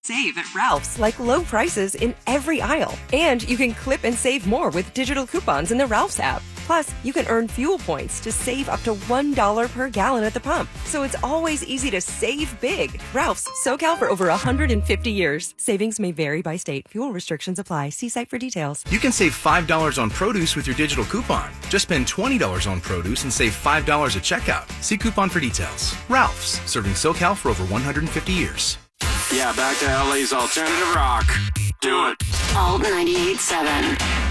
Save at Ralph's, like low prices in every aisle. And you can clip and save more with digital coupons in the Ralph's app. Plus, you can earn fuel points to save up to $1 per gallon at the pump. So it's always easy to save big. Ralph's, SoCal for over 150 years. Savings may vary by state. Fuel restrictions apply. See site for details. You can save $5 on produce with your digital coupon. Just spend $20 on produce and save $5 at checkout. See coupon for details. Ralph's, serving SoCal for over 150 years. Yeah, back to LA's alternative rock. Do it. Alt 98.7.